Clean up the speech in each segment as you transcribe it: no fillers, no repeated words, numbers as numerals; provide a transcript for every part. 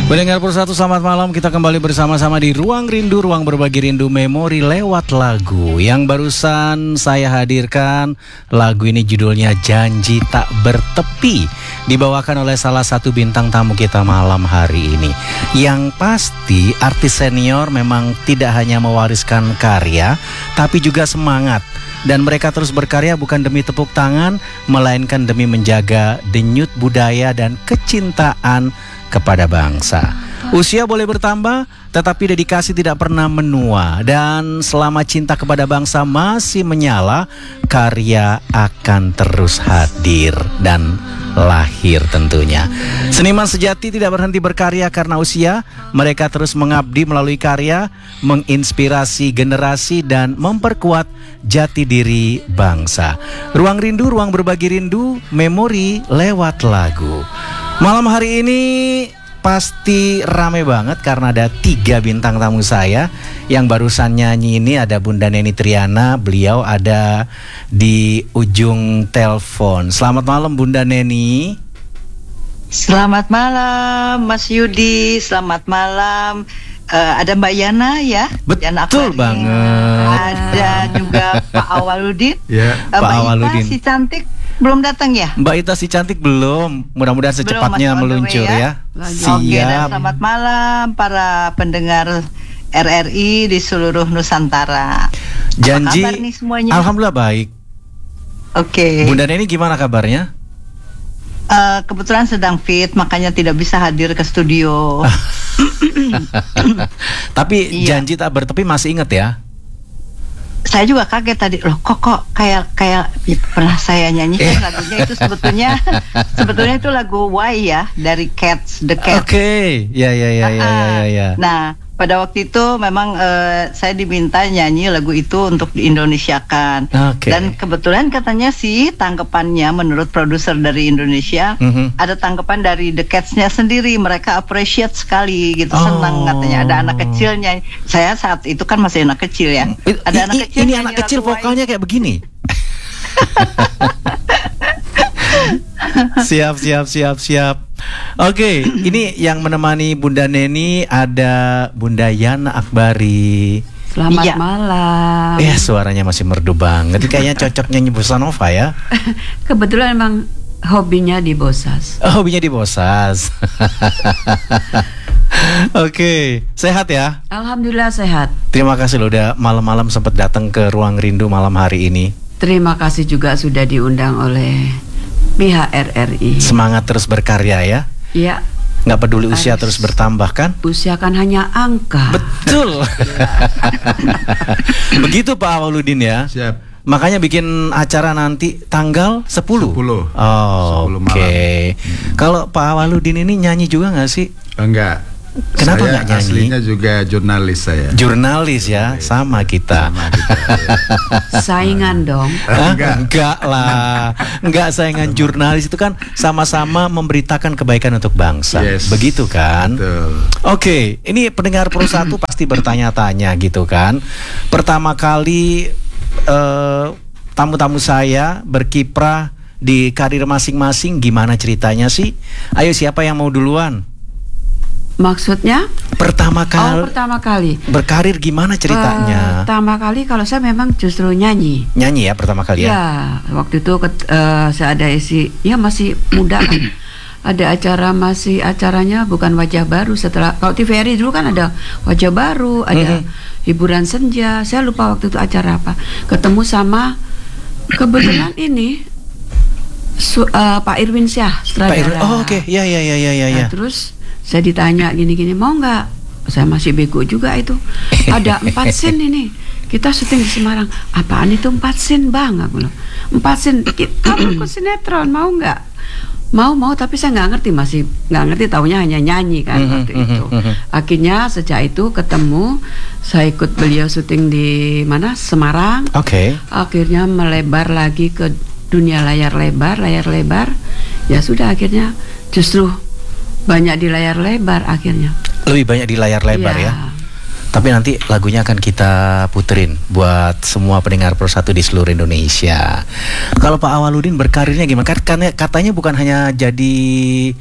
Pendengar Persatu, selamat malam. Kita kembali bersama-sama di Ruang Rindu, ruang berbagi rindu memori lewat lagu. Yang barusan saya hadirkan, lagu ini judulnya Janji Tak Bertepi, dibawakan oleh salah satu bintang tamu kita malam hari ini. Yang pasti artis senior memang tidak hanya mewariskan karya, tapi juga semangat. Dan mereka terus berkarya bukan demi tepuk tangan, melainkan demi menjaga denyut budaya dan kecintaan kepada bangsa. Usia boleh bertambah, tetapi dedikasi tidak pernah menua. Dan selama cinta kepada bangsa masih menyala, karya akan terus hadir dan lahir tentunya. Seniman sejati tidak berhenti berkarya karena usia. Mereka terus mengabdi melalui karya, menginspirasi generasi dan memperkuat jati diri bangsa. Ruang Rindu, ruang berbagi rindu, memori lewat lagu. Malam hari ini pasti rame banget karena ada 3 bintang tamu saya. Yang barusan nyanyi ini ada Bunda Neni Triana, beliau ada di ujung telepon. Selamat malam Bunda Neni. Selamat malam Mas Yudi, selamat malam. Ada Mbak Yana ya. Betul banget. Ada juga Pak Awaludin. Ya, Pak Awaludin. Si cantik belum datang ya? Mbak Ita si cantik belum. Mudah-mudahan secepatnya meluncur ya. Siap. Oke, dan selamat malam para pendengar RRI di seluruh Nusantara. Janji. Apa kabar nih semuanya? Alhamdulillah baik. Oke. Bunda Neni gimana kabarnya? Kebetulan sedang fit, makanya tidak bisa hadir ke studio. Tapi janji tak bertepi masih inget ya? Saya juga kaget tadi, loh kok kayak pernah saya nyanyikan lagunya itu sebetulnya itu lagu Why ya dari Cats, The Cats. Oke, ya. Nah, pada waktu itu memang saya diminta nyanyi lagu itu untuk diindonesiakan. Dan kebetulan katanya sih tanggapannya menurut produser dari Indonesia, ada tanggapan dari The Cats-nya sendiri, mereka appreciate sekali gitu, senang katanya ada anak kecilnya. Saya saat itu kan masih anak kecil ya. Ada anak kecil. Ini anak kecil vokalnya kayak begini. Siap. Oke, ini yang menemani Bunda Neni ada Bunda Yana Akbari. Selamat malam. Suaranya masih merdu banget. Kayaknya cocok nyanyi bossa nova ya. Kebetulan emang hobinya di Bosas. Hobinya di Bosas. Oke, sehat ya? Alhamdulillah sehat. Terima kasih loh udah malam-malam sempat datang ke Ruang Rindu malam hari ini. Terima kasih juga sudah diundang oleh pihak RRI. Semangat terus berkarya ya? Iya. Nggak peduli usia terus bertambah kan? Usia kan hanya angka. Betul. Begitu Pak Awaludin ya? Siap. Makanya bikin acara nanti tanggal 10. 10. Oh, oke. Kalau Pak Awaludin ini nyanyi juga nggak sih? Enggak. Kenapa nggak nyanyi? Aslinya juga jurnalis saya. Jurnalis ya, sama kita. Saingan dong. Enggak lah. Enggak saingan, jurnalis itu kan sama-sama memberitakan kebaikan untuk bangsa. Begitu kan? Betul. Oke, ini pendengar Persatu pasti bertanya-tanya gitu kan. Pertama kali tamu-tamu saya berkiprah di karir masing-masing, gimana ceritanya sih? Ayo, siapa yang mau duluan? Maksudnya? Pertama kali berkarir gimana ceritanya? Pertama kali kalau saya memang justru nyanyi. Nyanyi ya pertama kali ya? Ya, waktu itu saya ada masih muda kan. Ada acaranya bukan Wajah Baru. Setelah kalau TVRI dulu kan ada Wajah Baru, ada hiburan senja. Saya lupa waktu itu acara apa. Ketemu sama kebetulan ini Pak Irwin Syah, sutradara. Oke. Ya. Nah, terus saya ditanya gini-gini, mau nggak? Saya masih bego juga itu. Ada 4 scene ini. Kita syuting di Semarang. Apaan itu 4 scene bang? Aku bilang 4 scene. Kamu ikut sinetron mau nggak? Mau tapi saya nggak ngerti, masih nggak ngerti, taunya hanya nyanyi kan waktu itu. Akhirnya sejak itu ketemu, saya ikut beliau syuting di mana? Semarang. Akhirnya melebar lagi ke dunia layar lebar. Ya sudah, akhirnya justru banyak di layar lebar akhirnya. Lebih banyak di layar lebar ya. Tapi nanti lagunya akan kita puterin buat semua pendengar Persatu di seluruh Indonesia. Kalau Pak Awaludin berkarirnya gimana? Katanya bukan hanya jadi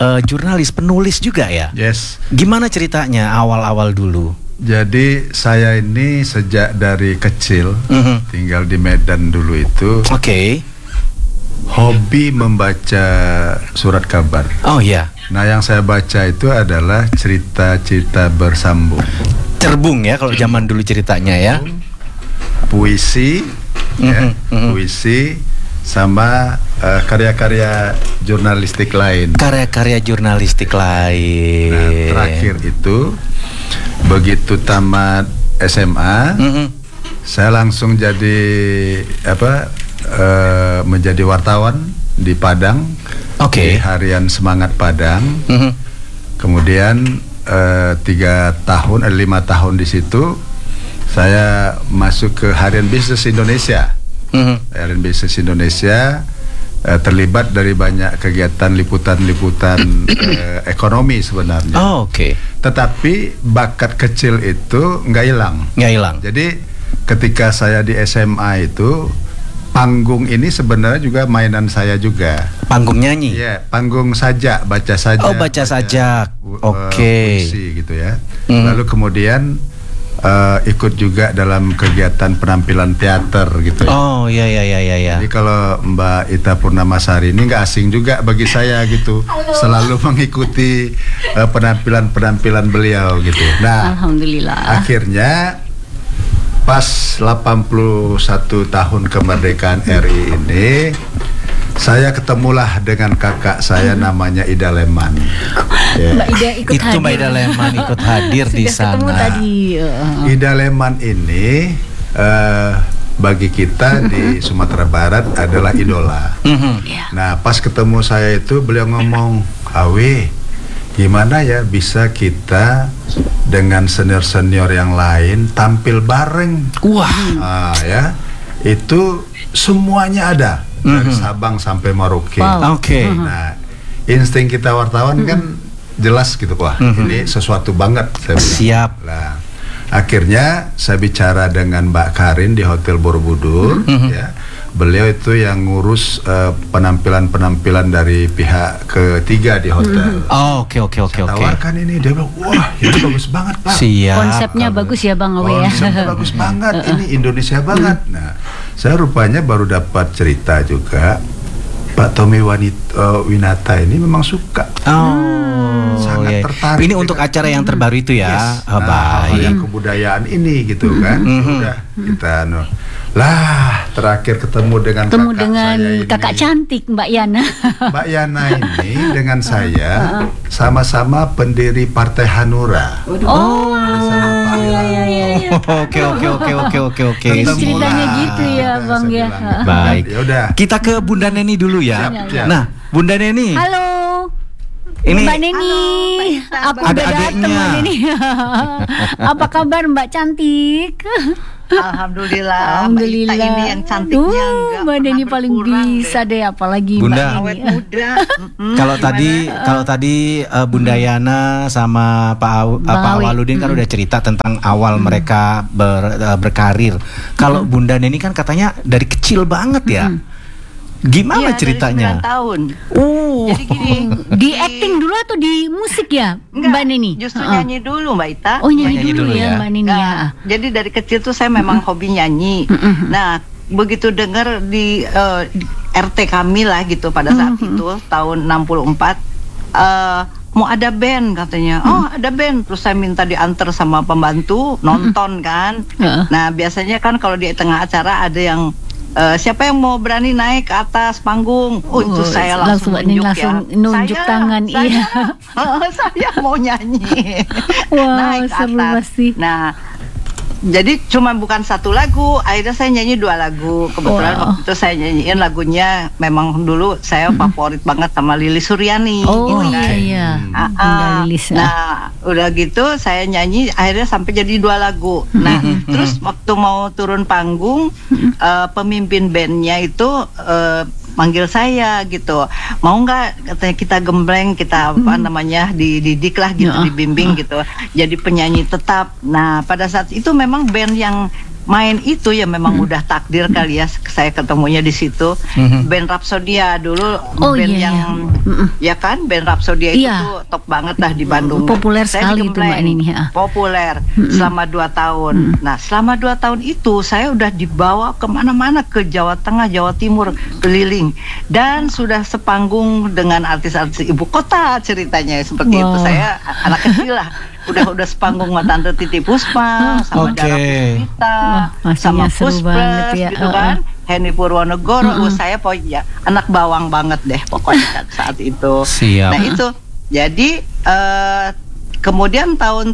jurnalis, penulis juga ya? Yes. Gimana ceritanya awal-awal dulu? Jadi saya ini sejak dari kecil tinggal di Medan dulu itu. Oke. Hobi membaca surat kabar. Oh ya. Nah, yang saya baca itu adalah cerita-cerita bersambung. Cerbung ya kalau zaman dulu ceritanya ya. Puisi, puisi sama karya-karya jurnalistik lain. Karya-karya jurnalistik lain. Nah, terakhir itu begitu tamat SMA, saya langsung jadi menjadi wartawan di Padang. Di harian Semangat Padang. Kemudian 5 tahun di situ saya masuk ke Harian Bisnis Indonesia. Harian Bisnis Indonesia terlibat dari banyak kegiatan liputan-liputan ekonomi sebenarnya. Tetapi bakat kecil itu nggak hilang. Jadi ketika saya di SMA itu, panggung ini sebenarnya juga mainan saya juga. Panggung nyanyi? Iya, panggung sajak, baca sajak. Oh, baca sajak. Puisi gitu ya. Lalu kemudian ikut juga dalam kegiatan penampilan teater gitu ya. Oh, iya. Jadi kalau Mbak Ita Purnamasari ini nggak asing juga bagi saya gitu. Selalu mengikuti penampilan-penampilan beliau gitu. Nah, alhamdulillah. Akhirnya pas 81 tahun kemerdekaan RI ini, saya ketemulah dengan kakak saya namanya Ida Leman. Mbak Ida ikut hadir. Itu Mbak Ida Leman ikut hadir di sana. Tadi. Ida Leman ini bagi kita di Sumatera Barat adalah idola. Nah, pas ketemu saya itu beliau ngomong, "Awe, gimana ya bisa kita dengan senior-senior yang lain tampil bareng?" Wah, ya, itu semuanya ada dari Sabang sampai Merauke. Nah, insting kita wartawan kan jelas gitu, wah ini sesuatu banget. Saya bilang. Siap. Nah, akhirnya saya bicara dengan Mbak Karin di Hotel Borobudur, ya. Beliau itu yang ngurus penampilan-penampilan dari pihak ketiga di hotel. Oke. Tawarkan ini, dia bilang, wah ini bagus banget Pak. Siap. Konsepnya bagus ya Bang Awe ya. Konsepnya bagus banget, ini Indonesia banget. Nah, saya rupanya baru dapat cerita juga, Pak Tommy Winata ini memang suka. Sangat tertarik. Ini untuk acara yang terbaru itu ya. Yes. Baik. Yang kebudayaan ini gitu kan. Udah kita terakhir ketemu dengan kakak cantik Mbak Yana. Mbak Yana ini dengan saya sama-sama pendiri Partai Hanura. Oke. Ceritanya gitu ya Bang ya. Baik. Kita ke Bunda Neni dulu ya. Siap. Nah, Bunda Neni. Halo. Ini Mbak Neni, aku udah datang Mbak Neni. Apa kabar Mbak cantik? Alhamdulillah. Mbak Ita ini yang cantiknya Mbak Neni paling bisa deh, apalagi Bunda. Mbak Neni. Muda. Kalau tadi Bunda Yana sama Pak Awaludin kan udah cerita tentang awal mereka berkarir. Kalau Bunda Neni kan katanya dari kecil banget ya. Gimana ceritanya? Dari 9 tahun. Jadi gini, di acting dulu atau di musik ya, Mbak Neni? Justru nyanyi dulu Mbak Ita. Oh, nyanyi dulu ya Mbak Neni ya. Jadi dari kecil tuh saya memang hobi nyanyi. Nah, begitu dengar di RT kami lah gitu pada saat itu tahun 64 mau ada band katanya. Oh, ada band. Terus saya minta diantar sama pembantu nonton kan. Nah, biasanya kan kalau di tengah acara ada yang siapa yang mau berani naik ke atas panggung? Itu saya langsung nunjuk tangan. Iya. Saya mau nyanyi. Wow, seru pasti. Nah, jadi cuma bukan satu lagu, akhirnya saya nyanyi 2 lagu. Kebetulan waktu itu saya nyanyiin lagunya memang dulu saya favorit banget sama Lilis Suryani. Iya. Nah, udah gitu saya nyanyi akhirnya sampai jadi 2 lagu. Nah, terus waktu mau turun panggung, pemimpin bandnya itu manggil saya gitu, mau nggak katanya kita gembleng, kita dididik lah gitu, dibimbing gitu, jadi penyanyi tetap. Nah, pada saat itu memang band yang main itu ya memang udah takdir kali ya, saya ketemunya di situ. Band Rhapsodia dulu, band yang ya kan, band Rhapsodia itu tuh top banget lah di Bandung. Populer sekali itu Mbak Nini. Populer selama 2 tahun. Nah, selama 2 tahun itu saya udah dibawa kemana-mana, ke Jawa Tengah, Jawa Timur, keliling, dan sudah sepanggung dengan artis-artis ibu kota ceritanya seperti itu. Saya anak kecil lah. Udah sepanggung sama Tante Titi Puspa, sama Dara Puspita, sama Puspres ya, gitu kan, Henny Purwonegoro. Saya pokoknya anak bawang banget deh pokoknya saat itu. Siap. Nah itu, jadi kemudian tahun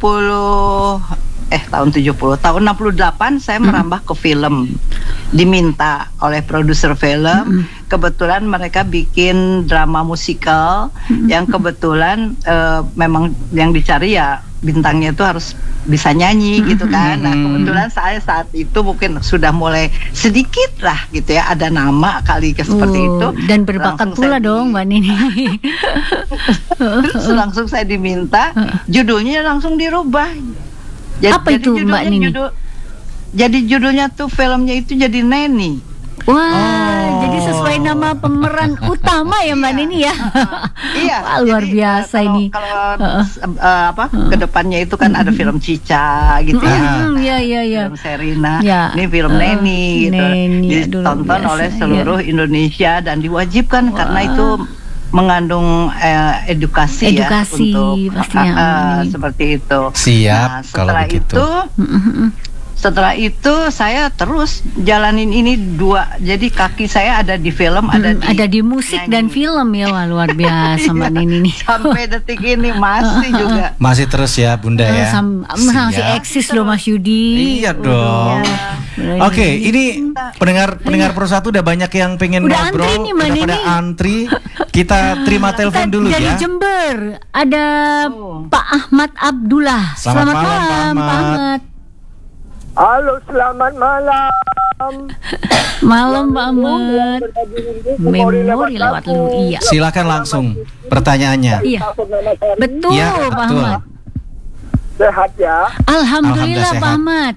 68 saya merambah ke film, diminta oleh produser film. Kebetulan mereka bikin drama musikal yang kebetulan memang yang dicari ya bintangnya itu harus bisa nyanyi gitu kan. Nah kebetulan saya saat itu mungkin sudah mulai sedikit lah gitu ya, ada nama kali seperti itu, dan berbakat pula dong Mbak Nini. Terus langsung saya diminta, judulnya langsung dirubah. Apa itu Mbak Nini? Jadi judulnya tuh filmnya itu jadi Neni. Wah, jadi sesuai nama pemeran utama ya Mbak Nini ya. Iya. Wah, luar biasa ini. Kalau kedepannya itu kan ada film Cica gitu ya. Iya. Film Serina. Ini film Neni gitu. Ditonton oleh seluruh Indonesia dan diwajibkan karena itu mengandung edukasi ya untuk pastinya. Seperti itu. Siap. Nah, setelah itu setelah itu saya terus jalanin ini jadi kaki saya ada di film, ada di musik dan film ya. Wah, luar biasa Mbak Nini nih. Sampai detik ini masih juga. Masih terus ya Bunda ya. Masih eksis loh Mas Yudi. Iya dong. Oke, ini pendengar Pro 1 udah banyak yang pengen ngobrol, udah pada antri. Kita terima telepon dulu ya. Dari Jember ada Pak Ahmad Abdullah. Selamat malam Pak Ahmad. Halo, selamat malam. Malam Pak Ahmad. Memori lewat lu. Iya. Silakan langsung pertanyaannya. Iya. Betul ya, Pak Ahmad. Sehat ya. Alhamdulillah Pak Ahmad.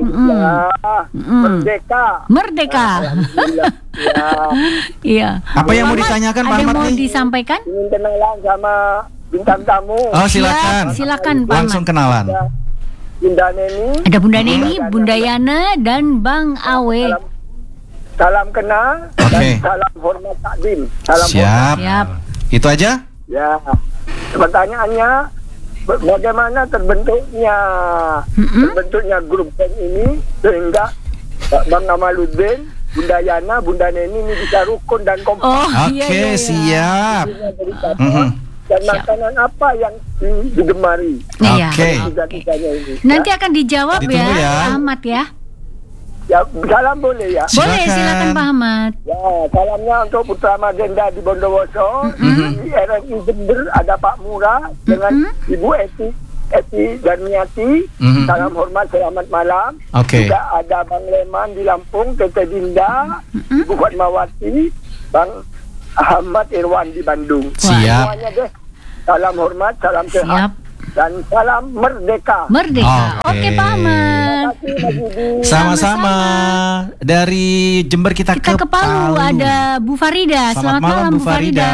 Merdeka. Iya. Apa yang mau ditanyakan Pak Ahmad? Ada mau disampaikan? Ingin kenalan sama bintang tamu. Oh, silakan. Silakan Pak Ahmad. Langsung kenalan. Bunda Neni. Ada Bunda Neni, Bunda Yana, dan Bang Awe. Salam kenal dan salam hormat takdim. Siap. Itu aja? Ya. Pertanyaannya, bagaimana terbentuknya grup band ini sehingga Bang Amaluddin, Bunda Yana, Bunda Neni ini bisa rukun dan kompak. Oke, siap. Dan makanan apa yang digemari? Oke. Nanti akan dijawab ya, Ahmad ya. Ya, salam boleh ya? Boleh, silakan Pak Ahmad. Ya, salamnya untuk Putra Magenda di Bondowoso, di RRI Jember ada Pak Murah dengan Ibu Eti Darmiati. Salam hormat, selamat malam. Juga ada Bang Leman di Lampung, Tete Dinda, Ibu Fatmawati, Bang Ahmad Irwan di Bandung. Siap. Semuanya deh. Salam hormat, salam sehat, dan salam merdeka. Oke Pak Ahmad. Sama-sama. Dari Jember kita ke Palu. Ada Bu Farida. Selamat malam Bu Farida.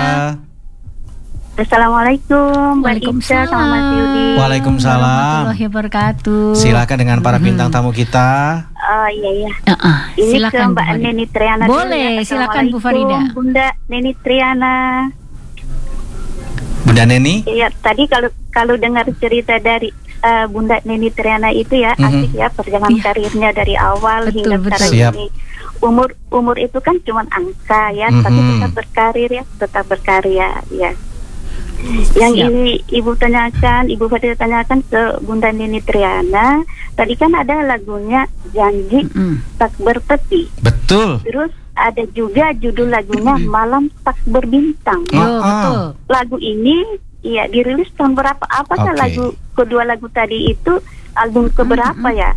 Assalamualaikum Mbak Ica sama Mas Yudi. Waalaikumsalam warahmatullahi wabarakatuh. Silakan dengan para bintang tamu kita. Iya. Ini silakan ke Mbak Neni Triana. Boleh, silakan Bu Farida. Bunda Neni Triana. Bunda Neni? Iya, tadi kalau dengar cerita dari Bunda Neni Triana itu ya asik ya perjalanan karirnya dari awal hingga sekarang ini. Umur itu kan cuma angka ya, tapi tetap berkarya ya. Yang ini Ibu Farida tanyakan ke Bunda Neni Triana, tadi kan ada lagunya Janji Tak Bertepi. Betul. Terus ada juga judul lagunya Malam Tak Berbintang. Betul. Lagu ini ya dirilis tahun berapa? Apakah kedua lagu tadi itu album keberapa ya?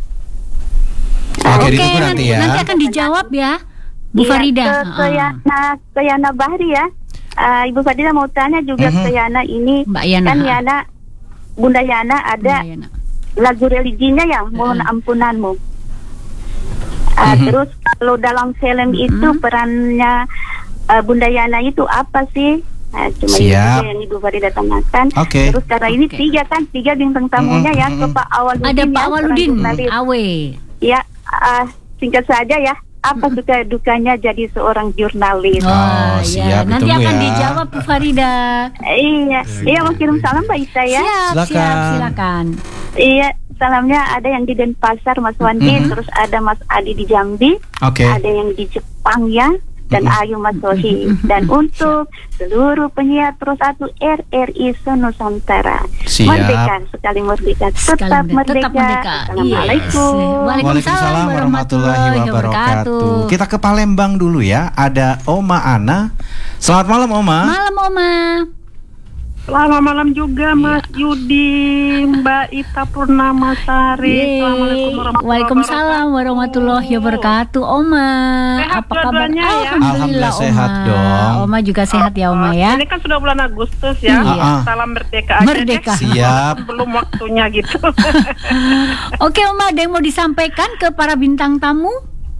Oke, nanti akan dijawab ya Bu Farida. Ke Yana Bahri ya. Ibu Farida mau tanya juga ke Yana ini, Mbak Yana. Kan Yana, Bunda Yana ada lagu religinya yang Mohon Ampunanmu. Terus kalau dalam film itu perannya Bunda Yana itu apa sih? Nah, cuma itu yang Ibu Farida tanyakan. Terus karena ini tiga bintang tamunya ya, ke Pak Awaludin. Ada Pak Awaludin, Awe. Ya, singkat saja ya. Apa suka dukanya jadi seorang jurnalis? Siap. Nanti akan dijawab Bu Farida. Iya, mau kirim salam Mbak Ita ya. Silakan. Iya, salamnya ada yang di Denpasar Mas Wandi, terus ada Mas Adi di Jambi, ada yang di Jepang ya. Dan Ayu Mas Sohi. Dan untuk seluruh penyiar Pro 1 RRI Nusantara. Merdeka, sekali merdeka, tetap merdeka. Assalamualaikum. Waalaikumsalam warahmatullahi wabarakatuh. Kita ke Palembang dulu ya. Ada Oma Ana. Selamat malam Oma. Malam Oma. Selamat malam juga Mas Yudi, Mbak Ita Purnamasari. Waalaikumsalam warahmatullahi wabarakatuh. Oma, sehat apa kabarnya? Ya? Alhamdulillah sehat dong. Oma juga sehat ya Oma ya. Ini kan sudah bulan Agustus ya. Salam merdeka aja. Merdeka. Siap. Belum waktunya gitu. Oke Oma, ada yang mau disampaikan ke para bintang tamu?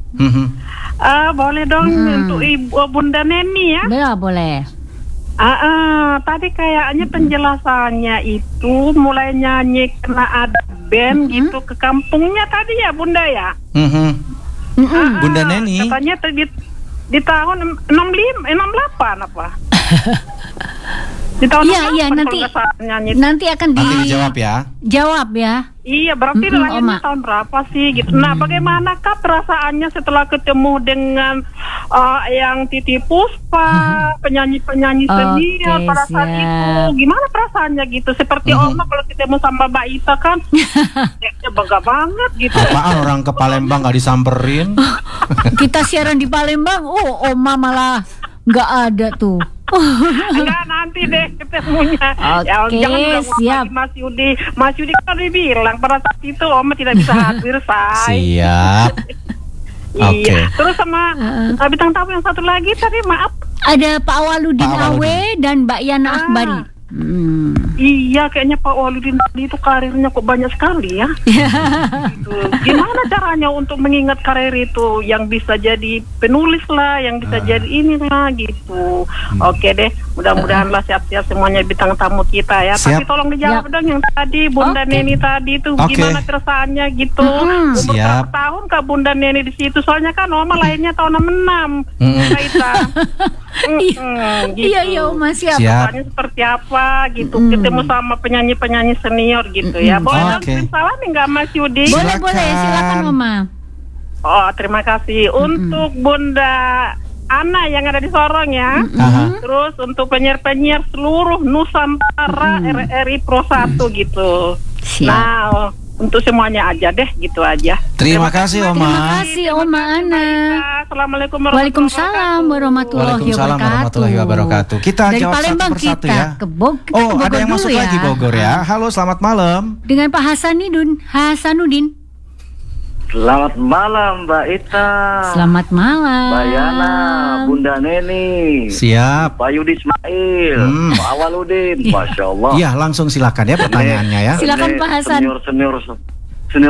Boleh dong untuk Ibu Bunda Neni ya. Boleh. Tadi kayaknya penjelasannya itu mulai nyanyi karena ada band gitu ke kampungnya tadi ya Bunda ya. Bunda Neni. Katanya di tahun 68 apa? Di tahun nanti akan dijawab ya. Jawab ya. Iya, berarti lahirnya tahun berapa sih gitu. Nah, bagaimanakah perasaannya setelah ketemu dengan yang Titi Puspa, penyanyi-penyanyi senior pada saat itu? Gimana perasaannya gitu? Seperti Oma kalau ketemu sama Mbak Ita kan, ya bangga banget gitu. Apaan orang ke Palembang nggak disamperin? Kita siaran di Palembang, Oma malah nggak ada tuh. Enggak, nanti deh ketemunya. Jangan siap. Mas Yudi kan dibilang pada saat itu Oma tidak bisa hadir, say. Siap. Iya. Terus sama bintang tamu yang satu lagi tadi, maaf. Ada Pak Awaludin Awe dan Mbak Yana Akbari. Iya, kayaknya Pak Waludin tadi itu karirnya kok banyak sekali ya. Gitu. Gimana caranya untuk mengingat karir itu, yang bisa jadi penulis lah, yang bisa jadi inilah gitu. Oke deh, mudah-mudahan lah siap-siap semuanya bintang tamu kita ya. Tapi tolong dijawab dong yang tadi Bunda Neni tadi itu gimana keresahannya gitu. Umur berapa tahun Kak Bunda Neni di situ? Soalnya kan Oma lahirnya tahun 66. Iya, Oma siap. Seperti apa gitu, ketemu sama penyanyi-penyanyi senior gitu ya. Boleh salam enggak Mas Yudi? Boleh, silakan Oma. Terima kasih. Untuk Bunda Ana yang ada di Sorong ya. Terus untuk penyiar-penyiar seluruh Nusantara RRI Pro 1 gitu. Nah, untuk semuanya aja deh, gitu aja. Terima kasih Oma. Terima kasih Oma Ana. Assalamualaikum warahmatullahi wabarakatuh. Kita dari jawab Palembang satu persatu ya. Ke Bogor ada yang masuk lagi Bogor ya. Halo, selamat malam. Dengan Pak Hasanuddin. Selamat malam Mbak Ita. Selamat malam Mbak Yana, Bunda Neni. Siap. Pak Yudi Ismail, Pak Awaludin. Masya Allah. Iya, langsung silakan ya pertanyaannya ya. Silakan Pak Hasan. Senior